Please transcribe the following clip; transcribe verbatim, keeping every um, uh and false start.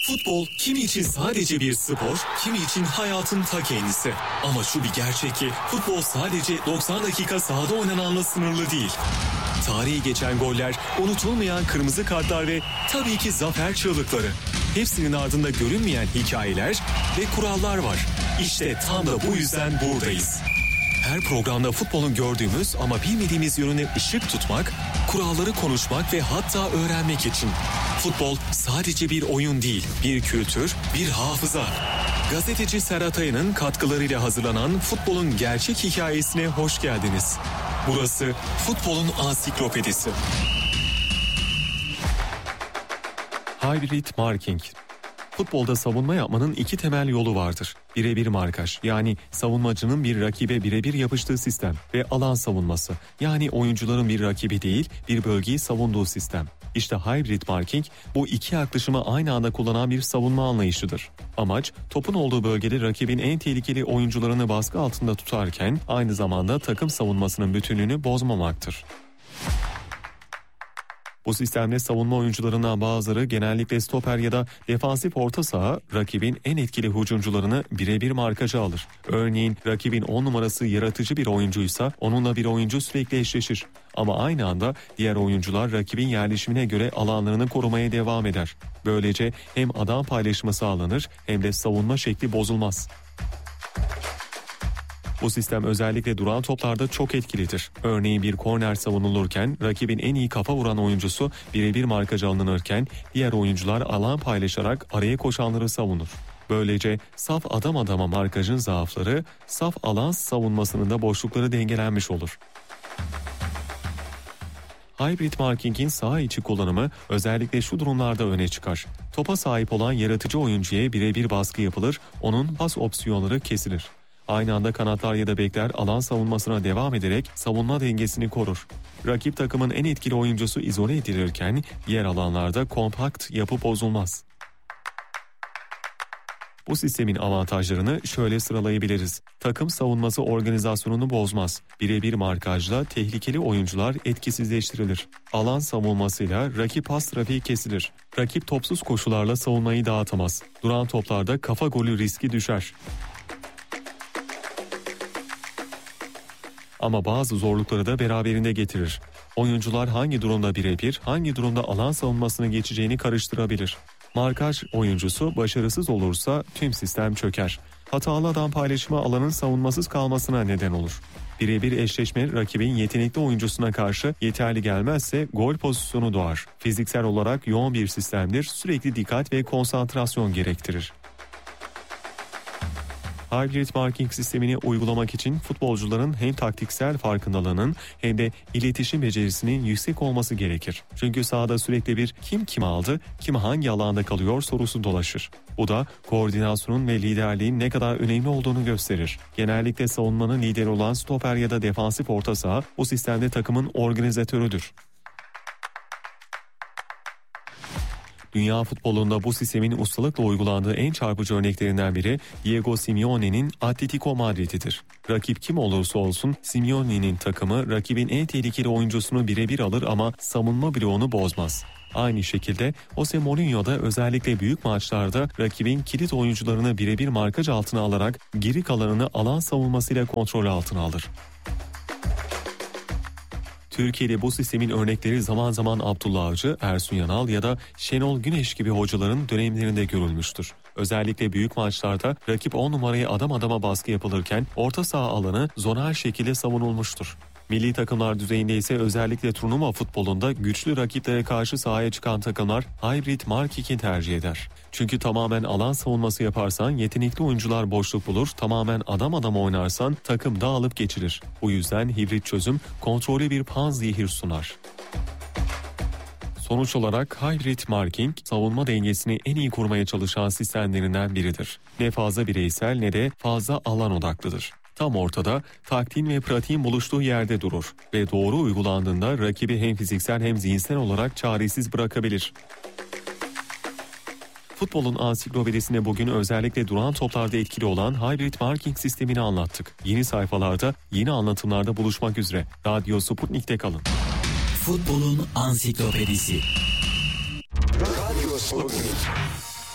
Futbol kimi için sadece bir spor, kimi için hayatın ta kendisi. Ama şu bir gerçek ki futbol sadece doksan dakika sahada oynananla sınırlı değil. Tarihi geçen goller, unutulmayan kırmızı kartlar ve tabii ki zafer çığlıkları. Hepsinin ardında görünmeyen hikayeler ve kurallar var. İşte tam da bu yüzden buradayız. Her programda futbolun gördüğümüz ama bilmediğimiz yönüne ışık tutmak, kuralları konuşmak ve hatta öğrenmek için. Futbol sadece bir oyun değil, bir kültür, bir hafıza. Gazeteci Serhat Aya'nın katkılarıyla hazırlanan futbolun gerçek hikayesine hoş geldiniz. Burası futbolun ansiklopedisi. Hybrid marking. Futbolda savunma yapmanın iki temel yolu vardır. Birebir markaj, yani savunmacının bir rakibe birebir yapıştığı sistem ve alan savunması, yani oyuncuların bir rakibi değil, bir bölgeyi savunduğu sistem. İşte hybrid marking bu iki yaklaşımı aynı anda kullanan bir savunma anlayışıdır. Amaç, topun olduğu bölgede rakibin en tehlikeli oyuncularını baskı altında tutarken aynı zamanda takım savunmasının bütünlüğünü bozmamaktır. Bu sistemde savunma oyuncularından bazıları genellikle stoper ya da defansif orta saha rakibin en etkili hücumcularını birebir markaja alır. Örneğin rakibin on numarası yaratıcı bir oyuncuysa onunla bir oyuncu sürekli eşleşir. Ama aynı anda diğer oyuncular rakibin yerleşimine göre alanlarını korumaya devam eder. Böylece hem adam paylaşımı sağlanır hem de savunma şekli bozulmaz. Bu sistem özellikle duran toplarda çok etkilidir. Örneğin bir korner savunulurken rakibin en iyi kafa vuran oyuncusu birebir markaja alınırken diğer oyuncular alan paylaşarak araya koşanları savunur. Böylece saf adam adama markajın zaafları, saf alan savunmasının da boşlukları dengelenmiş olur. Hybrid markingin saha içi kullanımı özellikle şu durumlarda öne çıkar. Topa sahip olan yaratıcı oyuncuya birebir baskı yapılır, onun pas opsiyonları kesilir. Aynı anda kanatlar ya da bekler alan savunmasına devam ederek savunma dengesini korur. Rakip takımın en etkili oyuncusu izole edilirken diğer alanlarda kompakt yapı bozulmaz. Bu sistemin avantajlarını şöyle sıralayabiliriz. Takım savunması organizasyonunu bozmaz. Birebir markajla tehlikeli oyuncular etkisizleştirilir. Alan savunmasıyla rakip pas trafiği kesilir. Rakip topsuz koşularla savunmayı dağıtamaz. Duran toplarda kafa golü riski düşer. Ama bazı zorlukları da beraberinde getirir. Oyuncular hangi durumda birebir, hangi durumda alan savunmasını geçeceğini karıştırabilir. Markaj oyuncusu başarısız olursa tüm sistem çöker. Hatalı adam paylaşımı alanın savunmasız kalmasına neden olur. Birebir eşleşme rakibin yetenekli oyuncusuna karşı yeterli gelmezse gol pozisyonu doğar. Fiziksel olarak yoğun bir sistemdir, sürekli dikkat ve konsantrasyon gerektirir. Hybrid marking sistemini uygulamak için futbolcuların hem taktiksel farkındalığının hem de iletişim becerisinin yüksek olması gerekir. Çünkü sahada sürekli bir kim kimi aldı, kim hangi alanda kalıyor sorusu dolaşır. Bu da koordinasyonun ve liderliğin ne kadar önemli olduğunu gösterir. Genellikle savunmanın lideri olan stoper ya da defansif orta saha bu sistemde takımın organizatörüdür. Dünya futbolunda bu sistemin ustalıkla uygulandığı en çarpıcı örneklerinden biri Diego Simeone'nin Atletico Madrid'idir. Rakip kim olursa olsun Simeone'nin takımı rakibin en tehlikeli oyuncusunu birebir alır ama savunma bloğunu bozmaz. Aynı şekilde Jose Mourinho da özellikle büyük maçlarda rakibin kilit oyuncularını birebir markaj altına alarak geri kalanını alan savunmasıyla kontrol altına alır. Türkiye'de bu sistemin örnekleri zaman zaman Abdullah Avcı, Ersun Yanal ya da Şenol Güneş gibi hocaların dönemlerinde görülmüştür. Özellikle büyük maçlarda rakip on numaraya adam adama baskı yapılırken orta saha alanı zonal şekilde savunulmuştur. Milli takımlar düzeyinde ise özellikle turnuva futbolunda güçlü rakiplere karşı sahaya çıkan takımlar hybrid marking'i tercih eder. Çünkü tamamen alan savunması yaparsan yetenekli oyuncular boşluk bulur, tamamen adam adama oynarsan takım dağılıp geçilir. Bu yüzden hibrit çözüm kontrollü bir panzehir sunar. Sonuç olarak hybrid marking, savunma dengesini en iyi kurmaya çalışan sistemlerinden biridir. Ne fazla bireysel ne de fazla alan odaklıdır. Tam ortada, taktiğin ve pratiğin buluştuğu yerde durur ve doğru uygulandığında rakibi hem fiziksel hem zihinsel olarak çaresiz bırakabilir. Futbolun ansiklopedisinde bugün özellikle duran toplarda etkili olan hybrid marking sistemini anlattık. Yeni sayfalarda, yeni anlatımlarda buluşmak üzere. Radyo Sputnik'te kalın. Futbolun ansiklopedisi. Radyo Sputnik.